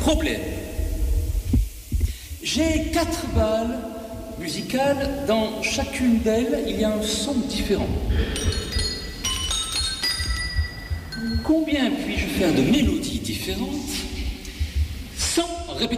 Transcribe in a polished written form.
Problème. J'ai 4 balles musicales. Dans chacune d'elles, il y a un son différent. Combien puis-je faire de mélodies différentes sans répétition ?